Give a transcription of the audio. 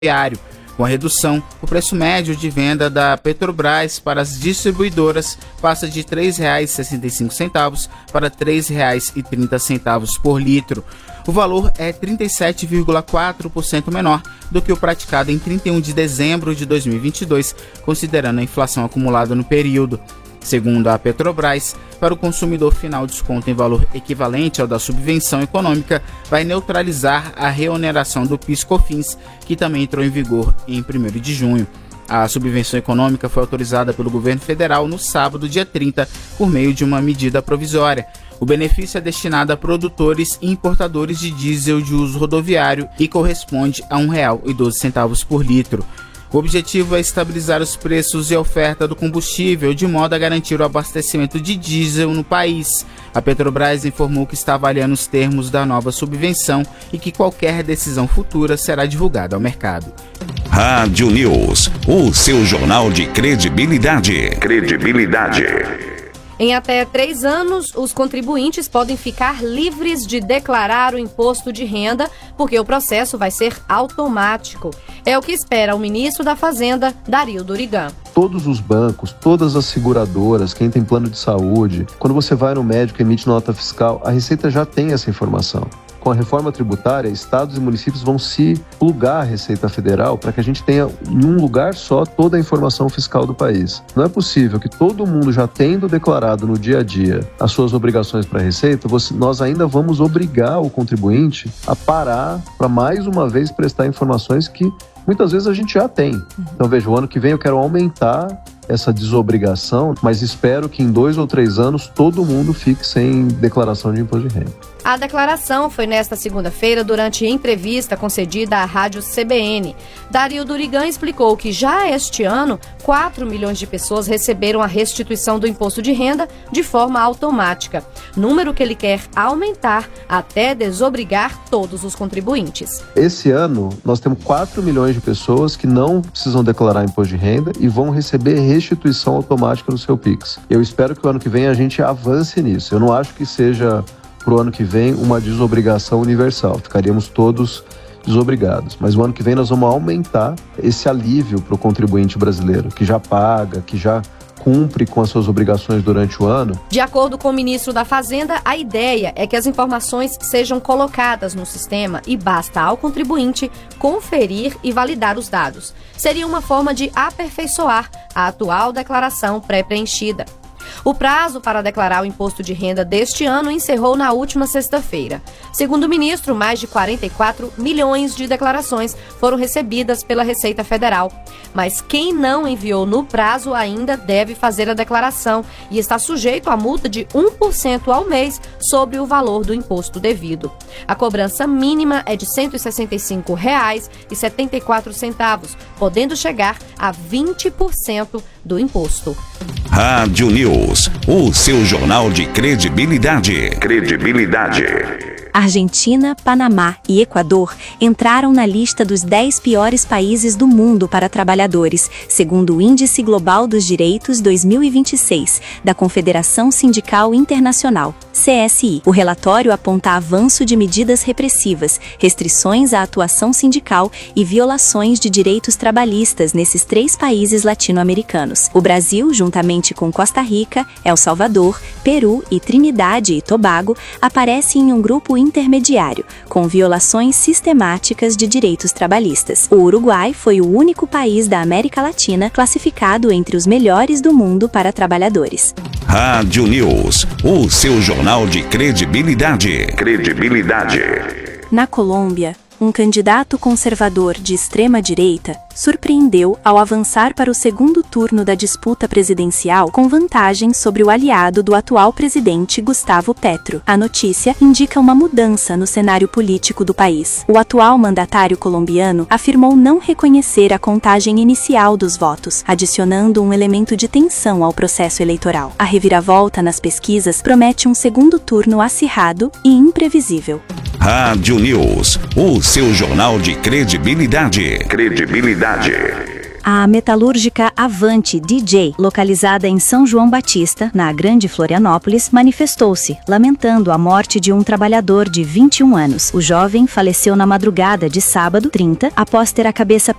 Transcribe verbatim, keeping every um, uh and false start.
diário. Com a redução, o preço médio de venda da Petrobras para as distribuidoras passa de três reais e sessenta e cinco centavos para três reais e trinta centavos por litro. O valor é trinta e sete vírgula quatro por cento menor do que o praticado em trinta e um de dezembro de dois mil e vinte e dois, considerando a inflação acumulada no período. Segundo a Petrobras, para o consumidor final, desconto em valor equivalente ao da subvenção econômica vai neutralizar a reoneração do PIS/COFINS, que também entrou em vigor em primeiro de junho. A subvenção econômica foi autorizada pelo governo federal no sábado, dia trinta, por meio de uma medida provisória. O benefício é destinado a produtores e importadores de diesel de uso rodoviário e corresponde a um real e doze centavos por litro. O objetivo é estabilizar os preços e a oferta do combustível de modo a garantir o abastecimento de diesel no país. A Petrobras informou que está avaliando os termos da nova subvenção e que qualquer decisão futura será divulgada ao mercado. Rádio News, o seu jornal de credibilidade. Credibilidade. Em até três anos, os contribuintes podem ficar livres de declarar o imposto de renda, porque o processo vai ser automático. É o que espera o ministro da Fazenda, Dario Durigan. Todos os bancos, todas as seguradoras, quem tem plano de saúde, quando você vai no médico e emite nota fiscal, a Receita já tem essa informação. Com a reforma tributária, estados e municípios vão se plugar à Receita Federal para que a gente tenha em um lugar só toda a informação fiscal do país. Não é possível que todo mundo, já tendo declarado no dia a dia as suas obrigações para a Receita, você, nós ainda vamos obrigar o contribuinte a parar para mais uma vez prestar informações que muitas vezes a gente já tem. Então veja, o ano que vem eu quero aumentar essa desobrigação, mas espero que em dois ou três anos todo mundo fique sem declaração de imposto de renda. A declaração foi nesta segunda-feira durante entrevista concedida à rádio C B N. Dario Durigan explicou que já este ano, quatro milhões de pessoas receberam a restituição do imposto de renda de forma automática, número que ele quer aumentar até desobrigar todos os contribuintes. Esse ano, nós temos quatro milhões de pessoas que não precisam declarar imposto de renda e vão receber restituição automática no seu Pix. Eu espero que o ano que vem a gente avance nisso. Eu não acho que seja para o ano que vem uma desobrigação universal, ficaríamos todos desobrigados. Mas o ano que vem nós vamos aumentar esse alívio para o contribuinte brasileiro, que já paga, que já cumpre com as suas obrigações durante o ano. De acordo com o ministro da Fazenda, a ideia é que as informações sejam colocadas no sistema e basta ao contribuinte conferir e validar os dados. Seria uma forma de aperfeiçoar a atual declaração pré-preenchida. O prazo para declarar o imposto de renda deste ano encerrou na última sexta-feira. Segundo o ministro, mais de quarenta e quatro milhões de declarações foram recebidas pela Receita Federal. Mas quem não enviou no prazo ainda deve fazer a declaração e está sujeito a multa de um por cento ao mês sobre o valor do imposto devido. A cobrança mínima é de cento e sessenta e cinco reais e setenta e quatro centavos, podendo chegar a vinte por cento do imposto. Rádio News, o seu jornal de credibilidade. Credibilidade. Argentina, Panamá e Equador entraram na lista dos dez piores países do mundo para trabalhadores, segundo o Índice Global dos Direitos dois mil e vinte e seis, da Confederação Sindical Internacional, C S I. O relatório aponta avanço de medidas repressivas, restrições à atuação sindical e violações de direitos trabalhistas nesses três países latino-americanos. O Brasil, juntamente com Costa Rica, El Salvador, Peru e Trinidade e Tobago, aparece em um grupo intermediário, com violações sistemáticas de direitos trabalhistas. O Uruguai foi o único país da América Latina classificado entre os melhores do mundo para trabalhadores. Rádio News, o seu jornal de credibilidade. Credibilidade. Na Colômbia, um candidato conservador de extrema-direita surpreendeu ao avançar para o segundo turno da disputa presidencial com vantagem sobre o aliado do atual presidente Gustavo Petro. A notícia indica uma mudança no cenário político do país. O atual mandatário colombiano afirmou não reconhecer a contagem inicial dos votos, adicionando um elemento de tensão ao processo eleitoral. A reviravolta nas pesquisas promete um segundo turno acirrado e imprevisível. Rádio News, o seu jornal de credibilidade. Credibilidade. A metalúrgica Avante D J, localizada em São João Batista, na Grande Florianópolis, manifestou-se, lamentando a morte de um trabalhador de vinte e um anos. O jovem faleceu na madrugada de sábado, trinta, após ter a cabeça